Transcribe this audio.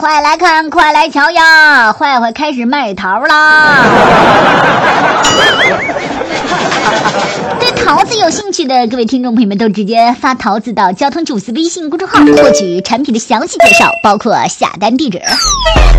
快来看，快来瞧呀！坏坏开始卖桃啦！对桃子有兴趣的各位听众朋友们，都直接发桃子到交通主司微信公众号，获取产品的详细介绍，包括下单地址。